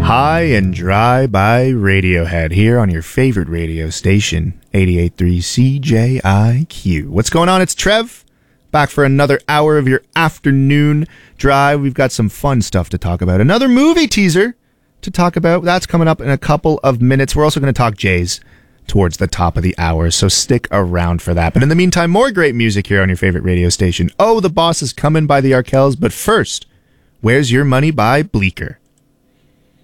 High and Dry by Radiohead here on your favorite radio station, 88.3 CJIQ. What's going on? It's Trev, back for another hour of your afternoon drive. We've got some fun stuff to talk about. Another movie teaser to talk about. That's coming up in a couple of minutes. We're also going to talk Jays towards the top of the hour, so stick around for that. But in the meantime, more great music here on your favorite radio station. Oh, the Boss is Coming by the Arkells, but first, Where's Your Money by Bleecker.